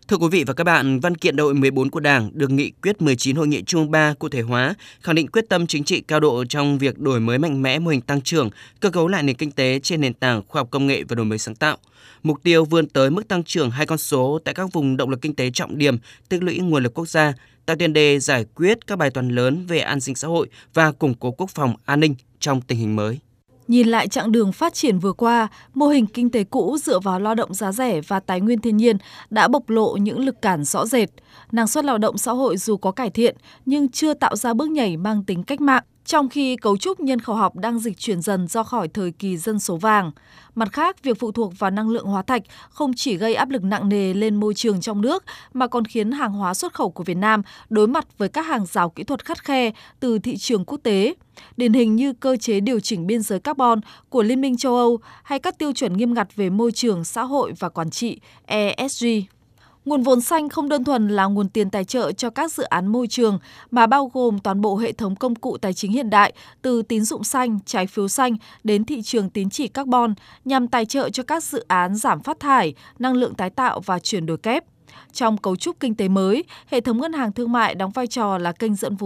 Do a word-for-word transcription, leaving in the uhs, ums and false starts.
Thưa quý vị và các bạn, văn kiện đại hội mười bốn của Đảng được nghị quyết mười chín Hội nghị Trung ương ba cụ thể hóa, khẳng định quyết tâm chính trị cao độ trong việc đổi mới mạnh mẽ mô hình tăng trưởng, cơ cấu lại nền kinh tế trên nền tảng khoa học công nghệ và đổi mới sáng tạo. Mục tiêu vươn tới mức tăng trưởng hai con số tại các vùng động lực kinh tế trọng điểm, tích lũy nguồn lực quốc gia, tạo tiền đề giải quyết các bài toán lớn về an sinh xã hội và củng cố quốc phòng an ninh trong tình hình mới. Nhìn lại chặng đường phát triển vừa qua, mô hình kinh tế cũ dựa vào lao động giá rẻ và tài nguyên thiên nhiên đã bộc lộ những lực cản rõ rệt. Năng suất lao động xã hội dù có cải thiện nhưng chưa tạo ra bước nhảy mang tính cách mạng, trong khi cấu trúc nhân khẩu học đang dịch chuyển dần ra khỏi thời kỳ dân số vàng. Mặt khác, việc phụ thuộc vào năng lượng hóa thạch không chỉ gây áp lực nặng nề lên môi trường trong nước mà còn khiến hàng hóa xuất khẩu của Việt Nam đối mặt với các hàng rào kỹ thuật khắt khe từ thị trường quốc tế. Điển hình như cơ chế điều chỉnh biên giới carbon của Liên minh châu Âu hay các tiêu chuẩn nghiêm ngặt về môi trường, xã hội và quản trị E S G. Nguồn vốn xanh không đơn thuần là nguồn tiền tài trợ cho các dự án môi trường mà bao gồm toàn bộ hệ thống công cụ tài chính hiện đại từ tín dụng xanh, trái phiếu xanh đến thị trường tín chỉ carbon nhằm tài trợ cho các dự án giảm phát thải, năng lượng tái tạo và chuyển đổi kép. Trong cấu trúc kinh tế mới, hệ thống ngân hàng thương mại đóng vai trò là kênh dẫn vốn